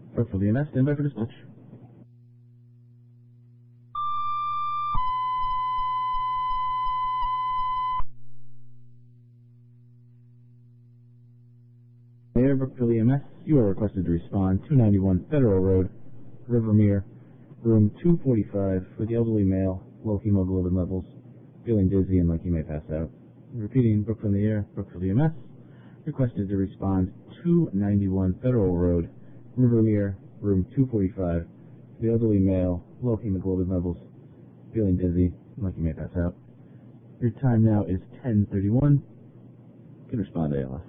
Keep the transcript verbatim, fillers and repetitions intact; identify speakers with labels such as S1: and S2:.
S1: Brookfield E M S, stand by for dispatch. Mayor, Brookfield E M S, you are requested to respond two ninety-one Federal Road, Rivermere, room two forty-five, for the elderly male, low hemoglobin levels, feeling dizzy and like he may pass out. Repeating, Brookfield in the air, Brookfield E M S, requested to respond two ninety-one Federal Road, Rivermere, room two forty-five, for the elderly male, low hemoglobin levels, feeling dizzy and like he may pass out. Your time now is ten thirty-one. You can respond to A L S.